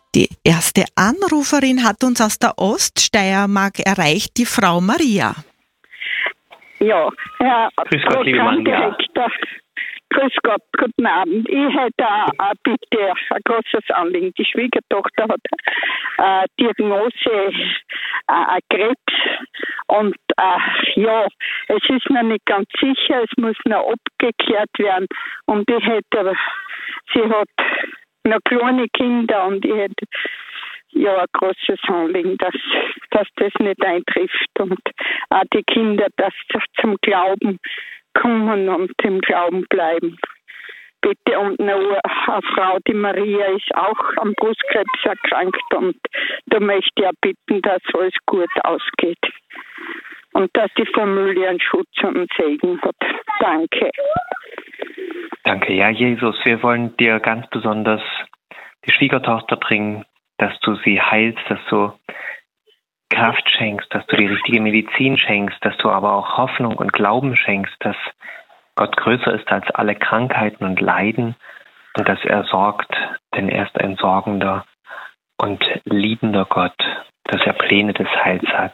Die erste Anruferin hat uns aus der Oststeiermark erreicht, die Frau Maria. Ja, Herr Grüß Gott, liebe Maria. Grüß Gott, guten Abend. Ich hätte eine Bitte, ein großes Anliegen. Die Schwiegertochter hat Diagnose Krebs und ja, es ist noch nicht ganz sicher, es muss noch abgeklärt werden und sie hat noch kleine Kinder und ich hätte ja ein großes Anliegen, dass das nicht eintrifft und auch die Kinder, dass sie zum Glauben kommen und im Glauben bleiben. Bitte, und noch eine Frau, die Maria, ist auch am Brustkrebs erkrankt und da möchte ich auch bitten, dass alles gut ausgeht und dass die Familie einen Schutz und Segen hat. Danke. Danke, ja, Jesus. Wir wollen dir ganz besonders die Schwiegertochter bringen, dass du sie heilst, dass du Kraft schenkst, dass du die richtige Medizin schenkst, dass du aber auch Hoffnung und Glauben schenkst, dass Gott größer ist als alle Krankheiten und Leiden und dass er sorgt, denn er ist ein sorgender und liebender Gott, dass er Pläne des Heils hat.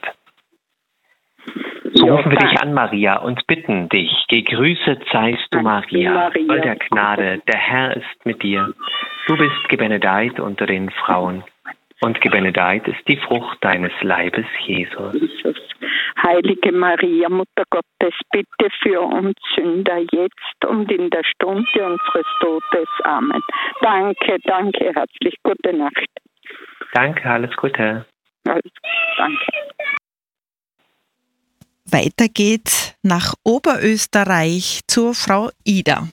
So rufen wir dich an, Maria, und bitten dich, gegrüßet seist du, Maria, voll der Gnade, der Herr ist mit dir. Du bist gebenedeit unter den Frauen, und gebenedeit ist die Frucht deines Leibes, Jesus. Heilige Maria, Mutter Gottes, bitte für uns Sünder, jetzt und in der Stunde unseres Todes. Amen. Danke, herzlich gute Nacht. Danke, alles Gute. Danke. Weiter geht's nach Oberösterreich zur Frau Ida.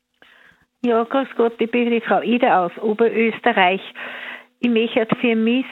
Ja, grüß Gott, ich bin die Frau Ida aus Oberösterreich. Ich möchte für mich